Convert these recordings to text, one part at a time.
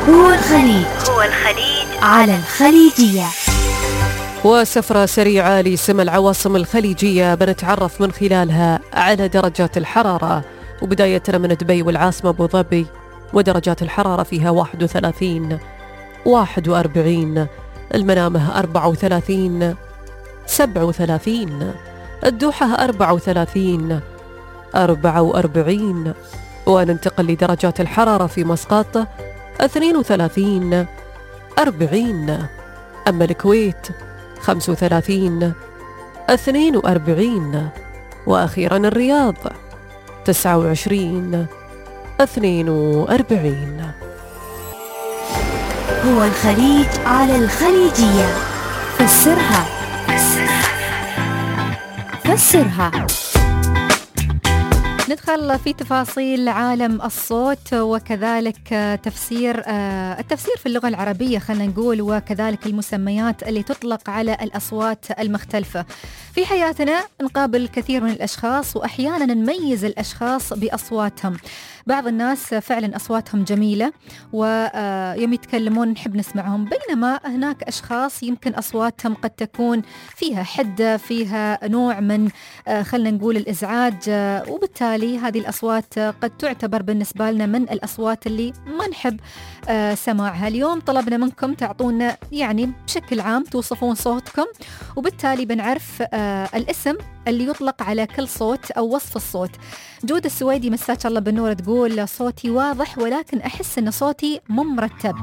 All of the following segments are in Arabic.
هو الخليج على الخليجية. وسفرة سريعة لسما العواصم الخليجية بنتعرف من خلالها على درجات الحرارة، وبداية من دبي والعاصمة أبو ظبي ودرجات الحرارة فيها 31 41، المنامة 34 37، الدوحة 34 44، وننتقل لدرجات الحرارة في مسقط 32 40، أما الكويت 35 42، وأخيرا الرياض 29 42. هو الخليج على الخليجية. فسرها. ندخل في تفاصيل عالم الصوت وكذلك التفسير في اللغة العربية خلينا نقول، وكذلك المسميات اللي تطلق على الأصوات المختلفة. في حياتنا نقابل كثير من الأشخاص وأحيانا نميز الأشخاص بأصواتهم. بعض الناس فعلا أصواتهم جميلة ويوم يتكلمون نحب نسمعهم، بينما هناك أشخاص يمكن أصواتهم قد تكون فيها حدة، فيها نوع من خلنا نقول الإزعاج، وبالتالي هذه الأصوات قد تعتبر بالنسبة لنا من الأصوات اللي ما نحب سماعها. اليوم طلبنا منكم تعطونا يعني بشكل عام توصفون صوتكم، وبالتالي بنعرف الاسم اللي يطلق على كل صوت أو وصف الصوت. جودة السويدي مساك الله بالنور تقول صوتي واضح ولكن أحس أن صوتي مو مرتب.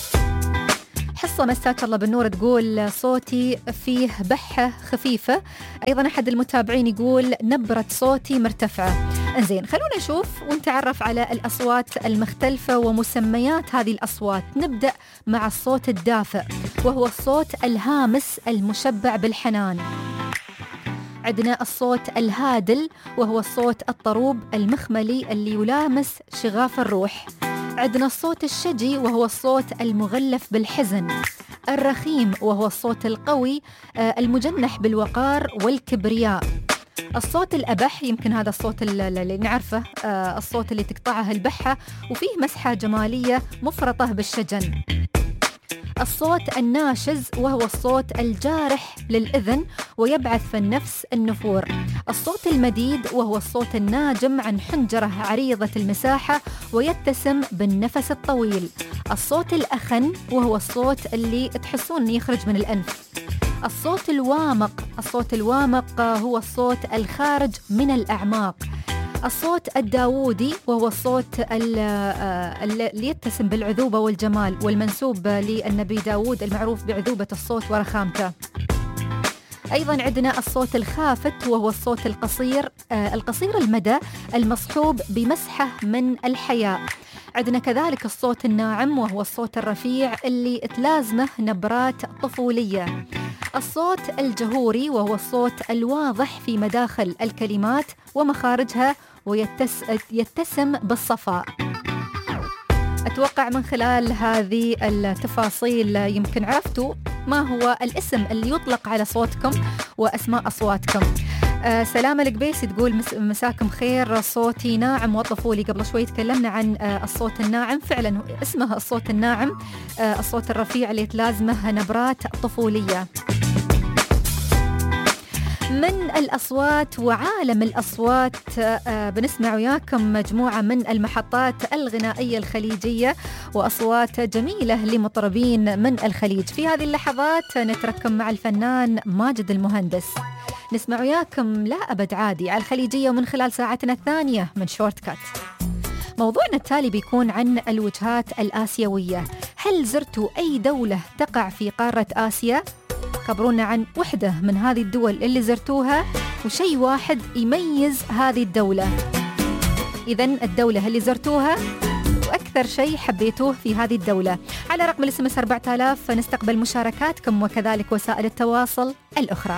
حصة مساك الله بالنور تقول صوتي فيه بحة خفيفة. أيضا أحد المتابعين يقول نبرة صوتي مرتفعة. انزين، خلونا نشوف ونتعرف على الأصوات المختلفة ومسميات هذه الأصوات. نبدأ مع الصوت الدافئ وهو الصوت الهامس المشبع بالحنان. عندنا الصوت الهادل وهو الصوت الطروب المخملي اللي يلامس شغاف الروح. عندنا الصوت الشجي وهو الصوت المغلف بالحزن. الرخيم وهو الصوت القوي المجنح بالوقار والكبرياء. الصوت الأبح يمكن هذا الصوت اللي نعرفه، الصوت اللي تقطعه البحة وفيه مسحة جمالية مفرطة بالشجن. الصوت الناشز وهو الصوت الجارح للأذن ويبعث في النفس النفور. الصوت المديد وهو الصوت الناجم عن حنجرة عريضة المساحة ويتسم بالنفس الطويل. الصوت الأخن وهو الصوت اللي تحسون يخرج من الأنف. الصوت الوامق هو الصوت الخارج من الأعماق. الصوت الداوودي وهو الصوت اللي يتسم بالعذوبة والجمال والمنسوب للنبي داود المعروف بعذوبة الصوت ورخامته. أيضا عندنا الصوت الخافت وهو الصوت القصير المدى المصحوب بمسحة من الحياء. عندنا كذلك الصوت الناعم وهو الصوت الرفيع اللي تلازمه نبرات طفولية. الصوت الجهوري وهو الصوت الواضح في مداخل الكلمات ومخارجها ويتسم بالصفاء. أتوقع من خلال هذه التفاصيل يمكن عرفتوا ما هو الاسم اللي يطلق على صوتكم وأسماء أصواتكم. سلامة القبيسي تقول مساكم خير، صوتي ناعم وطفولي. قبل شوي تكلمنا عن الصوت الناعم، فعلا اسمه الصوت الناعم، الصوت الرفيع اللي تلازمه نبرات طفولية. من الأصوات وعالم الأصوات بنسمع وياكم مجموعة من المحطات الغنائية الخليجية وأصوات جميلة لمطربين من الخليج. في هذه اللحظات نترككم مع الفنان ماجد المهندس. نسمع وياكم لا أبد عادي على الخليجية ومن خلال ساعتنا الثانية من شورت كات. موضوعنا التالي بيكون عن الوجهات الآسيوية. هل زرتوا أي دولة تقع في قارة آسيا؟ خبرونا عن وحدة من هذه الدول اللي زرتوها وشيء واحد يميز هذه الدولة. إذن الدولة اللي زرتوها وأكثر شيء حبيتوه في هذه الدولة. على رقم الاس ام اس 4000 نستقبل مشاركاتكم وكذلك وسائل التواصل الأخرى.